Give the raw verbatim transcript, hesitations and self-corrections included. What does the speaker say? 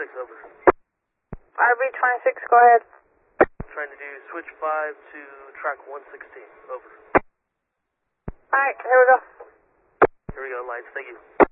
twenty-six, over. R B twenty-six, go ahead. Trying to do switch five to track one sixteen, over. Alright, here we go. Here we go, lights, thank you.